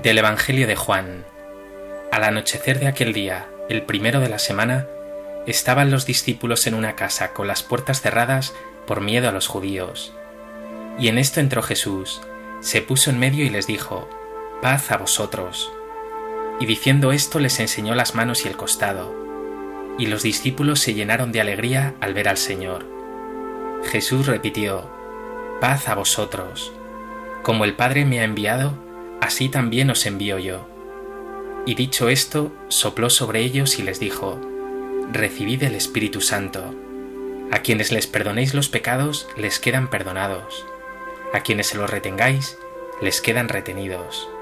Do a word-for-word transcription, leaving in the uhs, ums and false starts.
Del Evangelio de Juan. Al anochecer de aquel día, el primero de la semana, estaban los discípulos en una casa con las puertas cerradas por miedo a los judíos. Y en esto entró Jesús, se puso en medio y les dijo: «Paz a vosotros». Y diciendo esto les enseñó las manos y el costado. Y los discípulos se llenaron de alegría al ver al Señor. Jesús repitió: «Paz a vosotros. Como el Padre me ha enviado, así también os envío yo». Y dicho esto, sopló sobre ellos y les dijo: «Recibid el Espíritu Santo. A quienes les perdonéis los pecados, les quedan perdonados. A quienes se los retengáis, les quedan retenidos».